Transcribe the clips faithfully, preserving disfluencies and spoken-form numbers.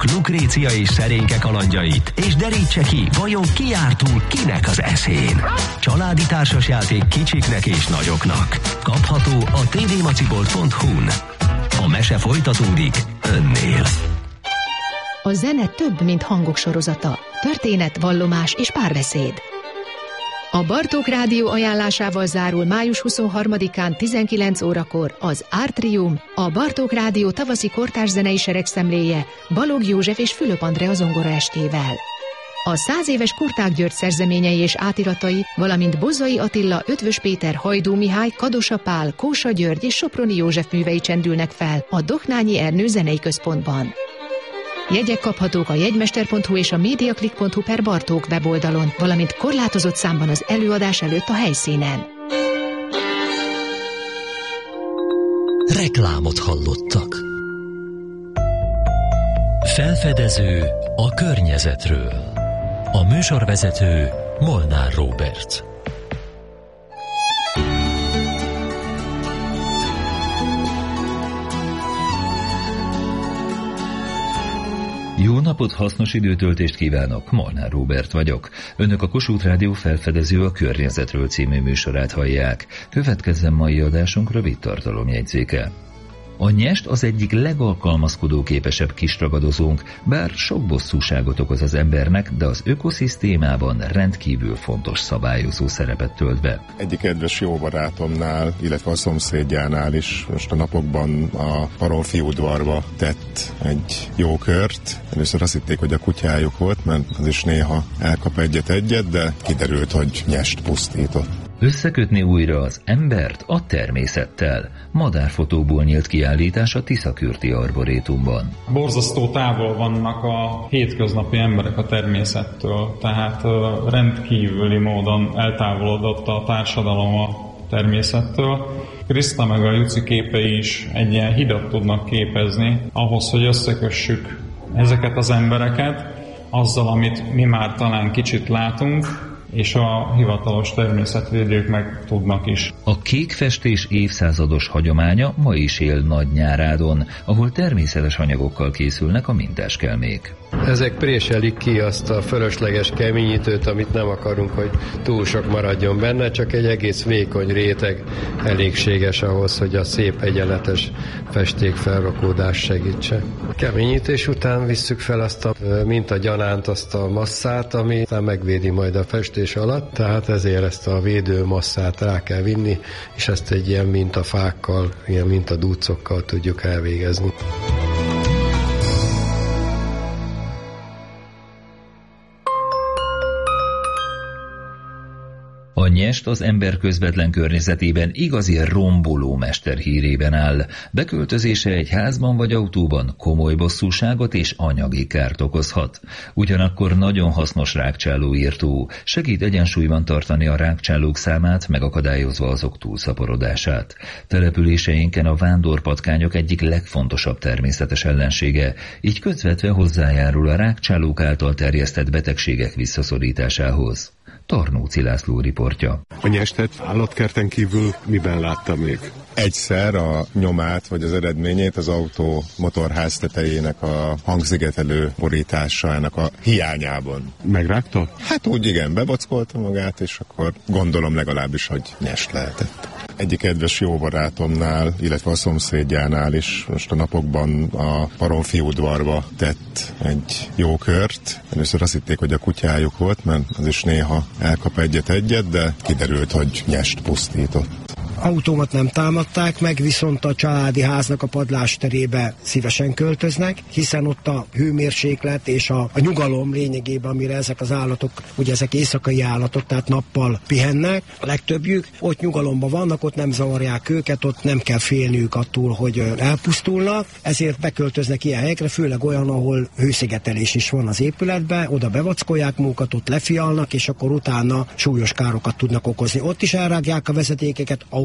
Lukrécia és Szerénke kalandjait, és derítse ki, vajon ki jár túl kinek az eszén. Családi társasjáték kicsiknek és nagyoknak. Kapható a té vé macibolt pont hu-n. A mese folytatódik önnél. A zene több, mint hangok sorozata. Történet, vallomás és párbeszéd. A Bartók Rádió ajánlásával zárul május huszonharmadikán tizenkilenc órakor az Artrium, a Bartók Rádió tavaszi kortárs zenei seregszemléje Balogh József és Fülöp Andrea zongoraestével. A száz éves Kurták György szerzeményei és átiratai, valamint Bozzai Attila, Ötvös Péter, Hajdú Mihály, Kadosa Pál, Kósa György és Soproni József művei csendülnek fel a Doknányi Ernő Zenei Központban. Jegyek kaphatók a jegymester pont hu és a mediaclick pont hu per Bartók weboldalon, valamint korlátozott számban az előadás előtt a helyszínen. Reklámot hallottak. Felfedező a környezetről. A műsorvezető Molnár Róbert. Jó napot, hasznos időtöltést kívánok, Molnár Róbert vagyok. Önök a Kossuth Rádió Felfedező a környezetről című műsorát hallják. Következzen mai adásunk rövid tartalomjegyzéke. A nyest az egyik legalkalmazkodóképesebb kisragadozónk, bár sok bosszúságot okoz az embernek, de az ökoszisztémában rendkívül fontos szabályozó szerepet tölt be. Egyik kedves jó barátomnál, illetve a szomszédjánál is most a napokban a Parolfiudvarba tett egy jó kört. Először azt hitték, hogy a kutyájuk volt, mert az is néha elkap egyet-egyet, de kiderült, hogy nyest pusztított. Összekötni újra az embert a természettel. Madárfotókból nyílt kiállítás a Tiszakürti Arborétumban. Borzasztó távol vannak a hétköznapi emberek a természettől, tehát rendkívüli módon eltávolodott a társadalom a természettől. Kriszta meg a Juci képei is egy ilyen hidat tudnak képezni ahhoz, hogy összekössük ezeket az embereket azzal, amit mi már talán kicsit látunk, és a hivatalos természetvédők meg tudnak is. A kékfestés évszázados hagyománya ma is él Nagynyárádon, ahol természetes anyagokkal készülnek a mintáskelmék. Ezek préselik ki azt a fölösleges keményítőt, amit nem akarunk, hogy túl sok maradjon benne, csak egy egész vékony réteg elégséges ahhoz, hogy a szép egyenletes festék felrakódás segítse. Keményítés után visszük fel azt a mintagyanánt, azt a masszát, ami megvédi majd a festés alatt, tehát ezért ezt a védő masszát rá kell vinni, és ezt egy ilyen mintafákkal, ilyen mintadúcokkal tudjuk elvégezni. A nyest az ember közvetlen környezetében igazi romboló mester hírében áll. Beköltözése egy házban vagy autóban komoly bosszúságot és anyagi kárt okozhat. Ugyanakkor nagyon hasznos rágcsálóírtó, segít egyensúlyban tartani a rágcsálók számát, megakadályozva azok túlszaporodását. Településeinken a vándorpatkányok egyik legfontosabb természetes ellensége, így közvetve hozzájárul a rágcsálók által terjesztett betegségek visszaszorításához. Tarnóci László riportja. A nyestet állatkerten kívül miben látta még? Egyszer a nyomát, vagy az eredményét az autó motorház tetejének a hangzigetelő borításának a hiányában. Megrágta? Hát úgy igen, bebackolta magát, és akkor gondolom legalábbis, hogy nyest lehetett. Egyik kedves jó barátomnál, illetve a szomszédjánál is most a napokban a Parolfiudvarba tett egy jó kört. Először azt hitték, hogy a kutyájuk volt, mert az is néha elkap egyet-egyet, de kiderült, hogy nyest pusztított. Autómat nem támadták meg, viszont a családi háznak a padlásterébe szívesen költöznek, hiszen ott a hőmérséklet és a, a nyugalom lényegében, amire ezek az állatok, ugye ezek éjszakai állatok, tehát nappal pihennek, a legtöbbjük, ott nyugalomban vannak, ott nem zavarják őket, ott nem kell félniük attól, hogy elpusztulnak, ezért beköltöznek ilyen helyekre, főleg olyan, ahol hőszigetelés is van az épületben, oda bevackolják magukat, ott lefialnak, és akkor utána súlyos károkat tudnak okozni. Ott is elrágják a vezetékeket,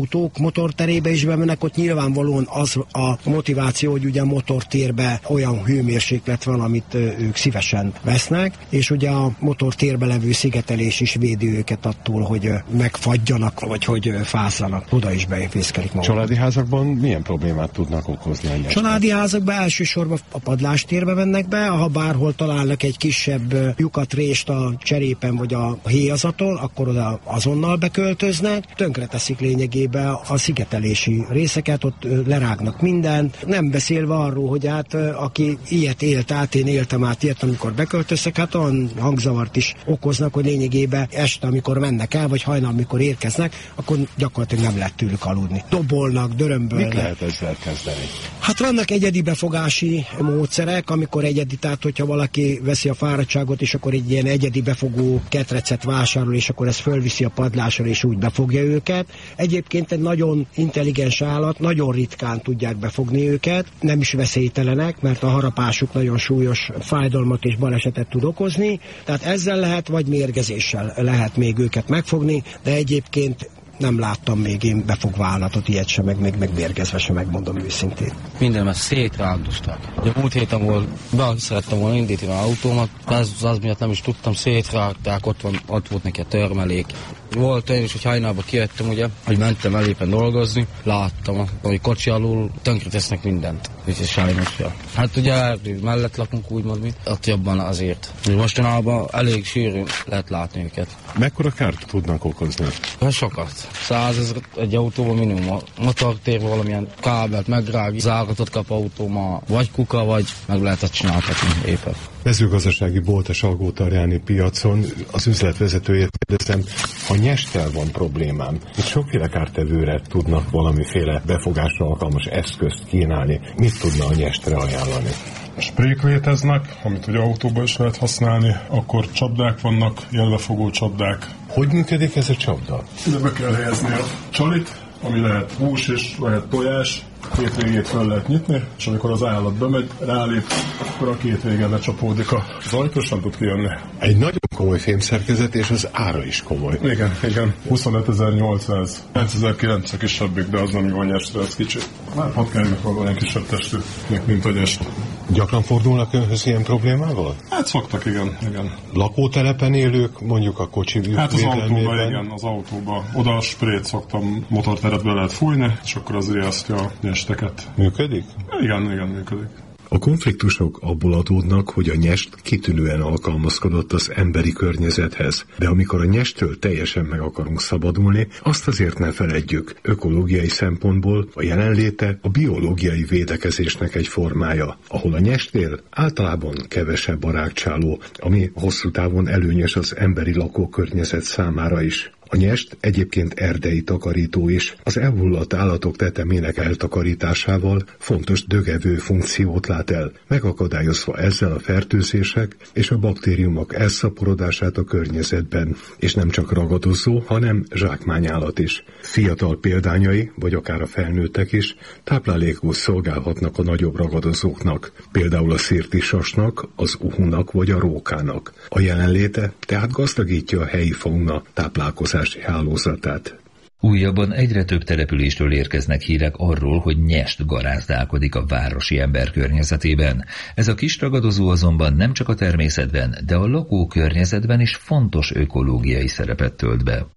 autók motorterébe is bemennek, ott nyilvánvalóan az a motiváció, hogy ugye a motortérbe olyan hőmérséklet van, amit ők szívesen vesznek, és ugye a motortérbe levő szigetelés is védi őket attól, hogy megfagyjanak, vagy hogy fázzanak. Oda is befészkelik magukat. Családi házakban milyen problémát tudnak okozni a nyestek? Családi házakban elsősorban a padlástérbe mennek be, ha bárhol találnak egy kisebb lyukat, rést a cserépen vagy a héjazaton, akkor oda azonnal beköltöznek, tönkreteszik lényegében a szigetelési részeket, ott lerágnak mindent, nem beszélve arról, hogy hát aki ilyet élt át, én éltem át ilyet, amikor beköltöztek, hát olyan hangzavart is okoznak, hogy lényegében este, amikor mennek el, vagy hajnal, amikor érkeznek, akkor gyakorlatilag nem lehet tőlük aludni. Dobolnak, dörömbölnek. Mit lehet ezzel kezdeni? Hát vannak egyedi befogási módszerek, amikor egyedi, tehát hogyha valaki veszi a fáradtságot, és akkor egy ilyen egyedi befogó ketrecet vásárol, és akkor ez fölviszi a padlásra, és úgy befogja őket. Egyébként egy nagyon intelligens állat, nagyon ritkán tudják befogni őket, nem is veszélytelenek, mert a harapásuk nagyon súlyos fájdalmat és balesetet tud okozni, tehát ezzel lehet, vagy mérgezéssel lehet még őket megfogni, de egyébként nem láttam még én befogva állatot, ilyet sem, meg, meg, meg mérgezve sem, megmondom őszintén. Mindenben szétrágdosták. Ugye múlt héten volt, be szerettem volna indítani az autómat, az, az miatt nem is tudtam, szétrágták, ott, van, ott volt neki a törmelék. Volt olyan is, hogy hajnalba kijöttem, ugye, hogy mentem elépen dolgozni, láttam, hogy kocsi alul tönkretesznek mindent. Úgyhogy sajnos, ja. Hát ugye erdő mellett lakunk, úgymond mi, ott jobban azért. Mostanában elég sűrűn lehet látni őket. Mekkora kárt tudnak okozni? Hát sokat. Százezer egy autóban minimum. A motortérben valamilyen kábelt megrág, záratot kap autóma, vagy kuka, vagy meg lehetett csináltatni éppen. Mezőgazdasági bolt a Salgótarjáni piacon, az üzletvezetőjét kérdezem, ha nyesttel van problémám, itt sokféle kártevőre tudnak valamiféle befogásra alkalmas eszközt kínálni. Mit tudna a nyestre ajánlani? Sprék léteznek, amit ugye autóban is lehet használni, akkor csapdák vannak, élvefogó csapdák. Hogy működik ez a csapda? Ide be kell helyezni a csalit, ami lehet hús és lehet tojás, két végét fel lehet nyitni, és amikor az állat bemegy, rálép, akkor a két végén lecsapódik az ajtó, és nem tud kijönni. Egy nagyon komoly fémszerkezet, és az ára is komoly. Igen, igen. huszonötezer-nyolcszáz. kilencezer-kilencszáz kisebbik, de az nem jó nyestre, ez kicsi. Már patkánynak van olyan kisebb testű, mint a nyest. Gyakran fordulnak önhöz ilyen problémával? Hát szoktak, igen, igen. Lakótelepen élők, mondjuk a kocsi Hát az autóban, igen, az autóban. Oda a sprét szoktam, motorteret be lehet fújni, és akkor az riasztja a nyesteket. Működik? Igen, igen, működik. A konfliktusok abból adódnak, hogy a nyest kitűnően alkalmazkodott az emberi környezethez, de amikor a nyesttől teljesen meg akarunk szabadulni, azt azért ne feledjük, ökológiai szempontból a jelenléte a biológiai védekezésnek egy formája, ahol a nyest él, általában kevesebb a rágcsáló, ami hosszú távon előnyös az emberi lakókörnyezet számára is. A nyest egyébként erdei takarító is, az elhullott állatok tetemének eltakarításával fontos dögevő funkciót lát el, megakadályozva ezzel a fertőzések és a baktériumok elszaporodását a környezetben, és nem csak ragadozó, hanem zsákmányállat is. Fiatal példányai, vagy akár a felnőttek is táplálékul szolgálhatnak a nagyobb ragadozóknak, például a szirtisasnak, az uhunak vagy a rókának. A jelenléte tehát gazdagítja a helyi fauna táplálkozási hálózatát. Újabban egyre több településtől érkeznek hírek arról, hogy nyest garázdálkodik a városi ember környezetében. Ez a kis ragadozó azonban nem csak a természetben, de a lakókörnyezetben is fontos ökológiai szerepet tölt be.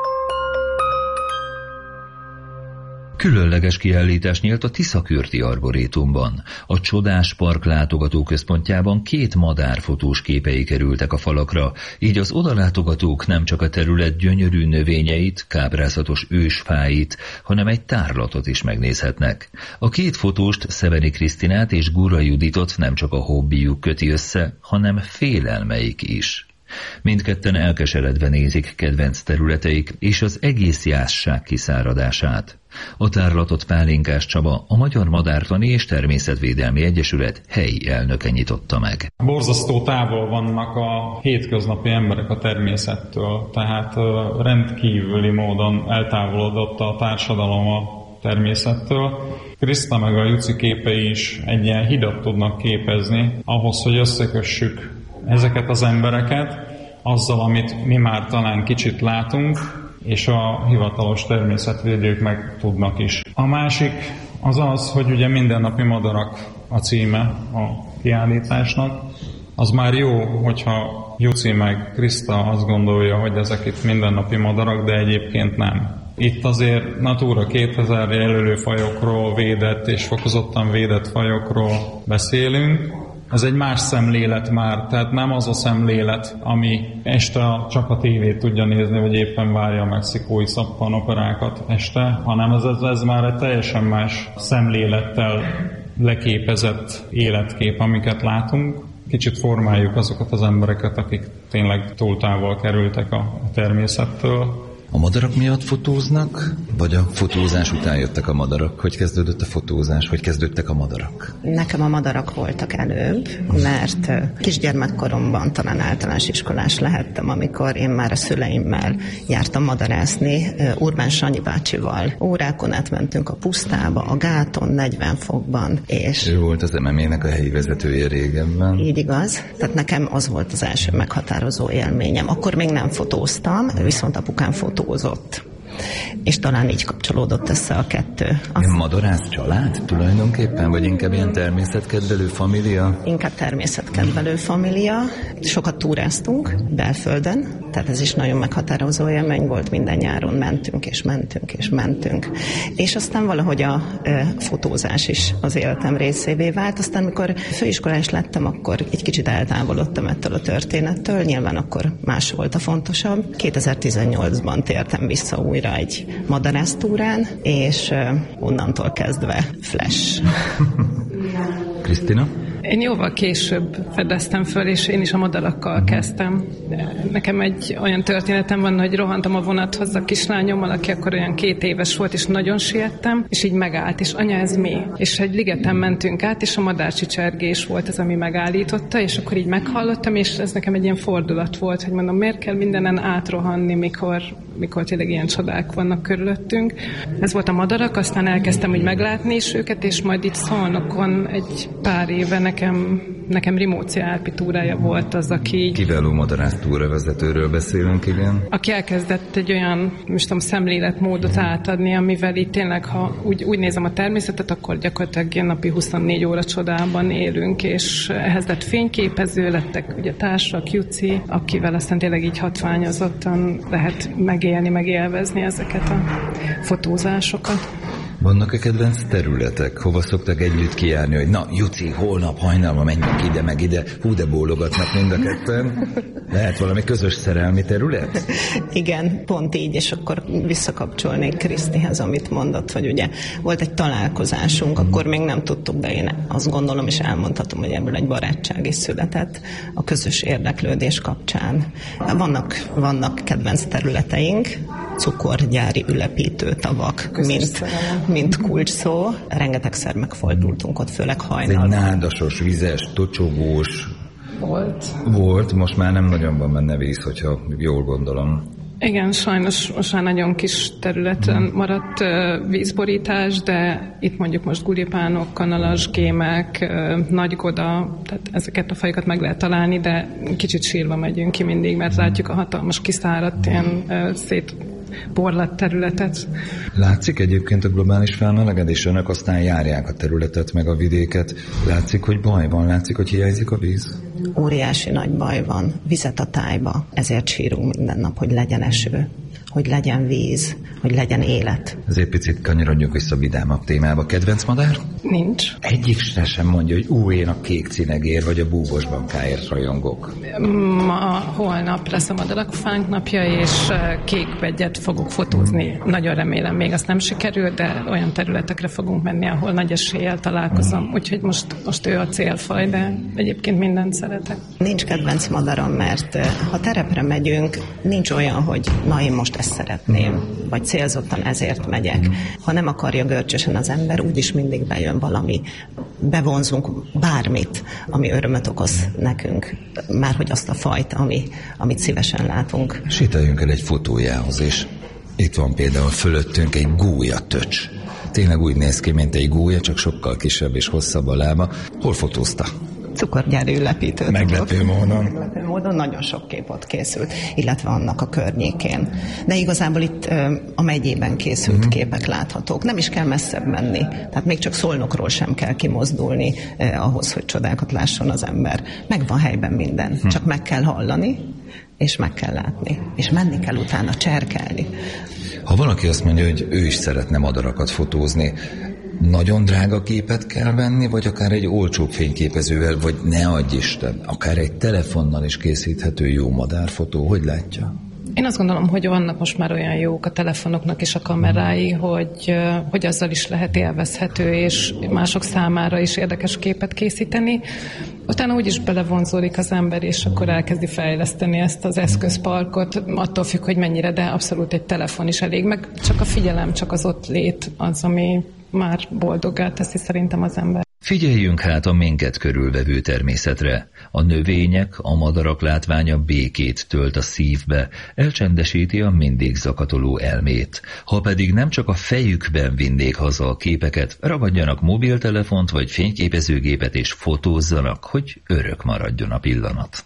Különleges kiállítás nyílt a Tiszakürti Arborétumban. A Csodás Park látogatóközpontjában két madárfotós képei kerültek a falakra, így az odalátogatók nem csak a terület gyönyörű növényeit, káprázatos ősfáit, hanem egy tárlatot is megnézhetnek. A két fotóst, Szeveni Krisztinát és Gura Juditot nem csak a hobbijuk köti össze, hanem félelmeik is. Mindketten elkeseredve nézik kedvenc területeik és az egész jászság kiszáradását. A tárlatot Pálinkás Csaba, a Magyar Madártani és Természetvédelmi Egyesület helyi elnöke nyitotta meg. Borzasztó távol vannak a hétköznapi emberek a természettől, tehát rendkívüli módon eltávolodott a társadalom a természettől. Kriszta meg a Juci képei is egy ilyen hidat tudnak képezni ahhoz, hogy összekössük ezeket az embereket azzal, amit mi már talán kicsit látunk, és a hivatalos természetvédők meg tudnak is. A másik az az, hogy ugye mindennapi madarak a címe a kiállításnak. Az már jó, hogyha Juci meg Kriszta azt gondolja, hogy ezek itt mindennapi madarak, de egyébként nem. Itt azért Natura kétezer jelölő fajokról, védett és fokozottan védett fajokról beszélünk. Ez egy más szemlélet már, tehát nem az a szemlélet, ami este csak a tévét tudja nézni, vagy éppen várja a mexikói szappanoperákat este, hanem ez, ez, ez már egy teljesen más szemlélettel leképezett életkép, amiket látunk. Kicsit formáljuk azokat az embereket, akik tényleg túl távol kerültek a természettől. A madarak miatt fotóznak, vagy a fotózás után jöttek a madarak? Hogy kezdődött a fotózás, hogy kezdődtek a madarak? Nekem a madarak voltak előbb, mert kisgyermekkoromban talán általános iskolás lehettem, amikor én már a szüleimmel jártam madarászni, Urbán Sanyi bácsival. Órákon átmentünk a pusztába, a gáton, negyven fokban. És ő volt az em em é-nek a helyi vezetője régebben. Így igaz. Tehát nekem az volt az első meghatározó élményem. Akkor még nem fotóztam, viszont apukám fotózott. És talán így kapcsolódott össze a kettő. Azt... Madarász család tulajdonképpen, vagy inkább ilyen természetkedvelő família? Inkább természetkedvelő família. Sokat túráztunk belföldön, tehát ez is nagyon meghatározó élmény volt, minden nyáron mentünk és mentünk és mentünk. És aztán valahogy a e, fotózás is az életem részévé vált. Aztán, amikor főiskolás lettem, akkor egy kicsit eltávolodtam ettől a történettől, nyilván akkor más volt a fontosabb. kétezer-tizennyolcban tértem vissza újra egy madarásztúrán, és uh, onnantól kezdve Flash. Krisztina? Én jóval később fedeztem föl, és én is a madarakkal kezdtem. Nekem egy olyan történetem van, hogy rohantam a vonathoz a kislányommal, aki akkor olyan két éves volt, és nagyon siettem, és így megállt, és anya, ez mi? És egy ligeten mentünk át, és a madárcsicsergés volt az, ami megállította, és akkor így meghallottam, és ez nekem egy ilyen fordulat volt, hogy mondom, miért kell mindenen átrohanni, mikor, mikor tényleg ilyen csodák vannak körülöttünk. Ez volt a madarak, aztán elkezdtem úgy meglátni is őket, és majd itt Szolnokon egy pár éve nekem, nekem Rimóci Árpi túrája volt az, aki... Kiváló madarász túravezetőről beszélünk, igen. Aki elkezdett egy olyan, most tudom, szemléletmódot átadni, amivel itt tényleg, ha úgy, úgy nézem a természetet, akkor gyakorlatilag ilyen napi huszonnégy óra csodában élünk, és ehhez lett fényképező, lettek ugye társak, Juci, akivel aztán tényleg így hatványozottan lehet megélni, megélvezni ezeket a fotózásokat. Vannak-e kedvenc területek? Hova szoktak együtt kijárni, hogy na, Juci, holnap hajnalma menjünk ide, meg ide, hú, de bólogatnak mind a ketten. Lehet valami közös szerelmi terület? Igen, pont így, és akkor visszakapcsolnék Krisztihez, amit mondott, hogy ugye volt egy találkozásunk, akkor még nem tudtuk, de én azt gondolom, és elmondhatom, hogy ebből egy barátság is született a közös érdeklődés kapcsán. Vannak, vannak kedvenc területeink, cukorgyári ülepítő tavak, mint, mint kulcs szó. Rengetegszer megfordultunk ott, főleg hajnalban. Ez egy nádasos, vizes, tocsogós. Volt. Volt, most már nem nagyon van benne víz, hogyha jól gondolom. Igen, sajnos most már nagyon kis területen maradt uh, vízborítás, de itt mondjuk most gulipánok, kanalas, gémek, uh, nagygoda, tehát ezeket a fajokat meg lehet találni, de kicsit sírva megyünk ki mindig, mert látjuk a hatalmas kiszáradt ilyen uh, szét borlat területet. Látszik egyébként a globális felmelegedés, önök aztán járják a területet, meg a vidéket. Látszik, hogy baj van, látszik, hogy hiányzik a víz? Óriási nagy baj van, vizet a tájba, ezért sírunk minden nap, hogy legyen eső, hogy legyen víz, hogy legyen élet. Ezért picit kanyarodjunk vissza vidámabb témába. Kedvenc madár? Nincs. Egyik se sem mondja, hogy ú, én a kék cinegér vagy a búbos bankáért rajongok. Ma holnap lesz a madarakfánk napja, és kékbegyet fogok fotózni. Nagyon remélem, még azt nem sikerül, de olyan területekre fogunk menni, ahol nagy eséllyel találkozom. Úgyhogy most, most ő a célfaj, de egyébként mindent szeretek. Nincs kedvenc madaram, mert ha terepre megyünk, nincs olyan, hogy na én most ezt szeretném, vagy célzottan ezért megyek. Ha nem akarja görcsösen az ember, úgyis mindig bejön valami. Bevonzunk bármit, ami örömöt okoz nekünk. Márhogy azt a fajta, ami, amit szívesen látunk. Sétáljunk el egy fotójához, és itt van például fölöttünk egy gólyatöcs. Tényleg úgy néz ki, mint egy gólya, csak sokkal kisebb és hosszabb a lába. Hol fotózta? cukorgyári ülepítőt. Meglepő módon. Meglepő módon nagyon sok kép ott készült, illetve annak a környékén. De igazából itt a megyében készült mm-hmm. képek láthatók. Nem is kell messzebb menni. Tehát még csak Szolnokról sem kell kimozdulni eh, ahhoz, hogy csodákat lásson az ember. Megvan helyben minden. Hm. Csak meg kell hallani, és meg kell látni. És menni kell utána, cserkelni. Ha valaki azt mondja, hogy ő is szeretne madarakat fotózni, nagyon drága képet kell venni, vagy akár egy olcsóbb fényképezővel, vagy ne adj Isten, akár egy telefonnal is készíthető jó madárfotó, hogy látja? Én azt gondolom, hogy vannak most már olyan jók a telefonoknak és a kamerái, hogy, hogy azzal is lehet élvezhető, és mások számára is érdekes képet készíteni. Utána úgyis belevonzódik az ember, és akkor elkezdi fejleszteni ezt az eszközparkot, attól függ, hogy mennyire, de abszolút egy telefon is elég. Meg csak a figyelem, csak az ott lét az, ami már boldoggá teszi szerintem az ember. Figyeljünk hát a minket körülvevő természetre. A növények, a madarak látványa békét tölt a szívbe, elcsendesíti a mindig zakatoló elmét. Ha pedig nem csak a fejükben vinnék haza a képeket, ragadjanak mobiltelefont vagy fényképezőgépet és fotózzanak, hogy örök maradjon a pillanat.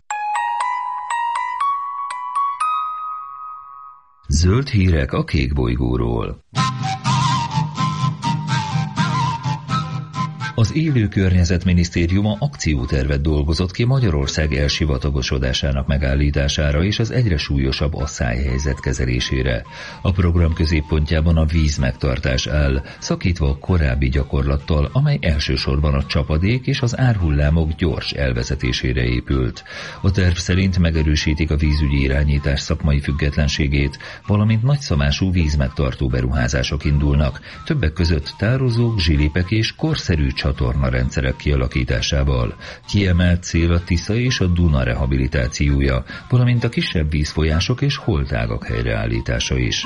Zöld hírek a kék bolygóról. Az Élő Környezetminisztériuma akciótervet dolgozott ki Magyarország elsivatagosodásának megállítására és az egyre súlyosabb asszályhelyzet kezelésére. A program középpontjában a vízmegtartás áll, szakítva a korábbi gyakorlattal, amely elsősorban a csapadék és az árhullámok gyors elvezetésére épült. A terv szerint megerősítik a vízügyi irányítás szakmai függetlenségét, valamint nagyszabású vízmegtartó beruházások indulnak, többek között tározók, zsilipek és korszerű csatornarendszerek kialakításával. Kiemelt cél a Tisza és a Duna rehabilitációja, valamint a kisebb vízfolyások és holtágak helyreállítása is.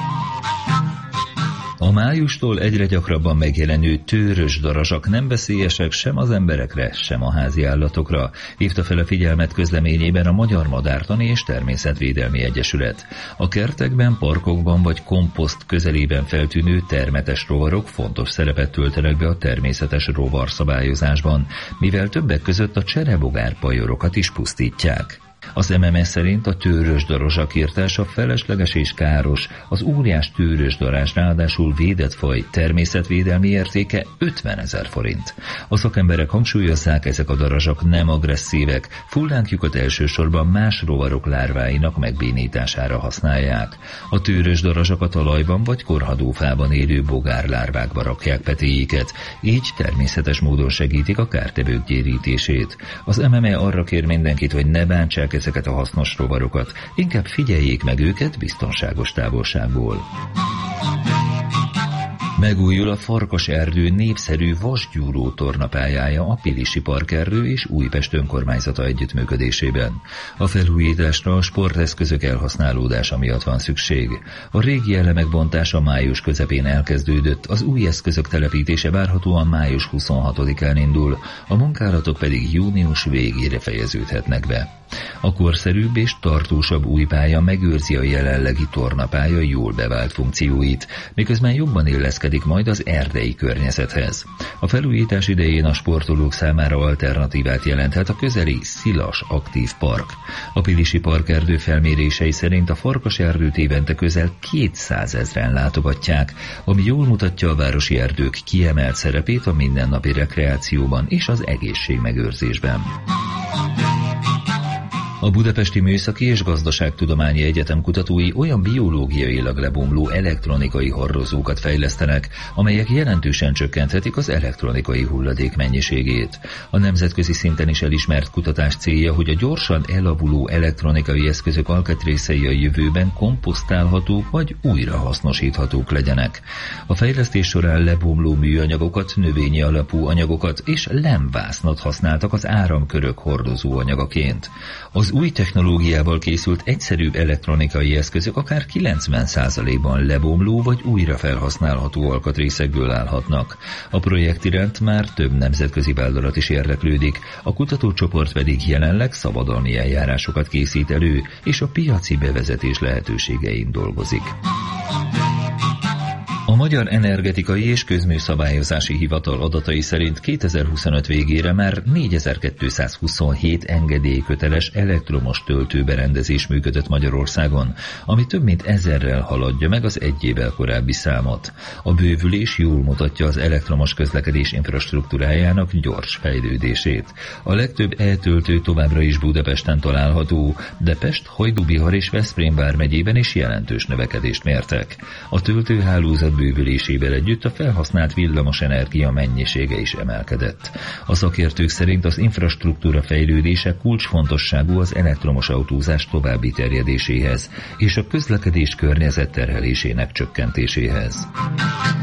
A májustól egyre gyakrabban megjelenő tőrös darazsak nem veszélyesek sem az emberekre, sem a házi állatokra, hívta fel a figyelmet közleményében a Magyar Madártani és Természetvédelmi Egyesület. A kertekben, parkokban vagy komposzt közelében feltűnő termetes rovarok fontos szerepet töltenek be a természetes rovarszabályozásban, mivel többek között a cserebogárpajorokat is pusztítják. Az em em es szerint a tőrösdarazsak írtása felesleges és káros, az óriás tőrösdarázs ráadásul védett faj, természetvédelmi értéke ötvenezer forint. A szakemberek hangsúlyozzák, ezek a darazsak nem agresszívek, fullánkjukat elsősorban más rovarok lárváinak megbénítására használják. A tőrösdarazsak a talajban vagy korhadófában élő bogárlárvákba rakják petéiket, így természetes módon segítik a kártevők gyérítését. Az em em e arra kér mindenkit, hogy ne bántsák ezeket a hasznos rovarokat, inkább figyeljék meg őket biztonságos távolságból. Megújul a Farkaserdő népszerű vasgyúró tornapályája a Pilisi Parkerdő és Újpest önkormányzata együttműködésében. A felújításra a sporteszközök elhasználódása miatt van szükség. A régi elemek bontása május közepén elkezdődött, az új eszközök telepítése várhatóan május huszonhatodikán indul, a munkálatok pedig június végére fejeződhetnek be. A korszerűbb és tartósabb új pálya megőrzi a jelenlegi tornapálya jól bevált funkcióit, miközben jobban illeszkedik majd az erdei környezethez. A felújítás idején a sportolók számára alternatívát jelenthet a közeli Szilas aktív park. A Pilisi Parkerdő felmérései szerint a Farkaserdőt évente közel kétszázezren látogatják, ami jól mutatja a városi erdők kiemelt szerepét a mindennapi rekreációban és az egészségmegőrzésben. A Budapesti Műszaki és Gazdaságtudományi Egyetem kutatói olyan biológiailag lebomló elektronikai hordozókat fejlesztenek, amelyek jelentősen csökkenthetik az elektronikai hulladék mennyiségét. A nemzetközi szinten is elismert kutatás célja, hogy a gyorsan elavuló elektronikai eszközök alkatrészei a jövőben komposztálhatók vagy újrahasznosíthatók legyenek. A fejlesztés során lebomló műanyagokat, növényi alapú anyagokat és lemvásznat használtak az áramkörök hordozó anyagaként. Az új technológiával készült egyszerűbb elektronikai eszközök akár kilencven százalékban lebomló vagy újra felhasználható alkatrészekből állhatnak. A projekt iránt már több nemzetközi vállalat is érdeklődik, a kutatócsoport pedig jelenleg szabadalmi eljárásokat készít elő, és a piaci bevezetés lehetőségein dolgozik. A magyar Magyar Energetikai és Közműszabályozási Hivatal adatai szerint kétezer-huszonöt végére már négyezer-kétszázhuszonhét engedélyköteles elektromos töltőberendezés működött Magyarországon, ami több mint ezerrel haladja meg az egy évvel korábbi számot. A bővülés jól mutatja az elektromos közlekedés infrastruktúrájának gyors fejlődését. A legtöbb e-töltő továbbra is Budapesten található, de Pest, Hajdú-Bihar és Veszprém vármegyében is jelentős növekedést mértek. A töltőhálózat bővülésével együtt a felhasznált villamosenergia mennyisége is emelkedett. A szakértők szerint az infrastruktúra fejlődése kulcsfontosságú az elektromos autózás további terjedéséhez és a közlekedés környezetterhelésének csökkentéséhez.